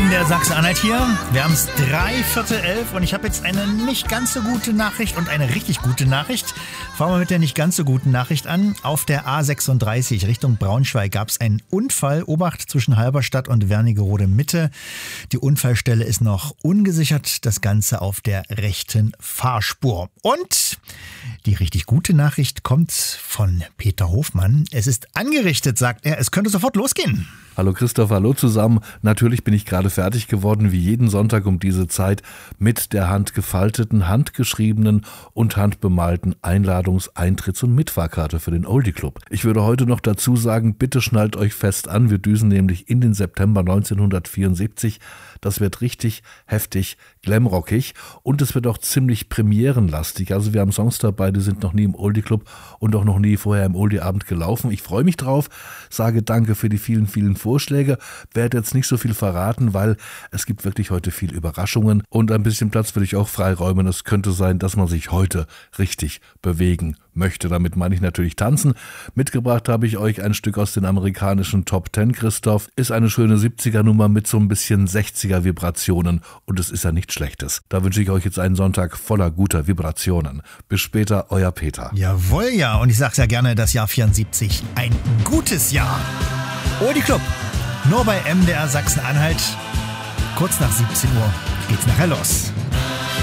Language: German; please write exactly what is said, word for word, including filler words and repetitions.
M D R Sachsen-Anhalt hier. Wir haben es drei Viertel elf und ich habe jetzt eine nicht ganz so gute Nachricht und eine richtig gute Nachricht. Fangen wir mit der nicht ganz so guten Nachricht an. Auf der A sechsunddreißig Richtung Braunschweig gab es einen Unfall. Obacht zwischen Halberstadt und Wernigerode Mitte. Die Unfallstelle ist noch ungesichert. Das Ganze auf der rechten Fahrspur. Und die richtig gute Nachricht kommt von Peter Hofmann. Es ist angerichtet, sagt er. Es könnte sofort losgehen. Hallo Christoph, hallo zusammen. Natürlich bin ich gerade fertig geworden, wie jeden Sonntag um diese Zeit, mit der handgefalteten, handgeschriebenen und handbemalten Einladungs-, Eintritts- und Mitfahrkarte für den Oldie Club. Ich würde heute noch dazu sagen, bitte schnallt euch fest an, wir düsen nämlich in den September neunzehnhundertvierundsiebzig. Das wird richtig heftig glamrockig und es wird auch ziemlich premierenlastig. Also wir haben Songs dabei, die sind noch nie im Oldie Club und auch noch nie vorher im Oldie Abend gelaufen. Ich freue mich drauf, sage danke für die vielen, vielen Vorschläge, werde jetzt nicht so viel verraten, weil es gibt wirklich heute viel Überraschungen und ein bisschen Platz will ich auch freiräumen. Es könnte sein, dass man sich heute richtig bewegen möchte. Damit meine ich natürlich tanzen. Mitgebracht habe ich euch ein Stück aus den amerikanischen Top Ten, Christoph. Ist eine schöne siebziger-Nummer mit so ein bisschen sechziger-Vibrationen und es ist ja nichts Schlechtes. Da wünsche ich euch jetzt einen Sonntag voller guter Vibrationen. Bis später, euer Peter. Jawohl, ja. Und ich sag's ja gerne, das Jahr vierundsiebzig. Ein gutes Jahr. Oldie Club. Nur bei M D R Sachsen-Anhalt. Kurz nach siebzehn Uhr geht's nachher los.